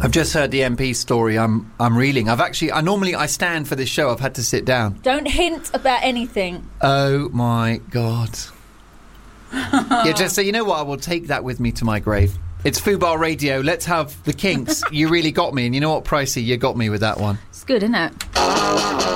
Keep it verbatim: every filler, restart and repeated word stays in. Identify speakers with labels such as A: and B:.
A: I've just heard the M P story. I'm I'm reeling. I've actually, I normally, I stand for this show. I've had to sit down.
B: Don't hint about anything.
A: Oh, my God. Yeah, just so you know what, I will take that with me to my grave. It's Fubar Radio. Let's have the Kinks. You really got me. And you know what, Pricey? You got me with that one.
B: It's good, isn't it?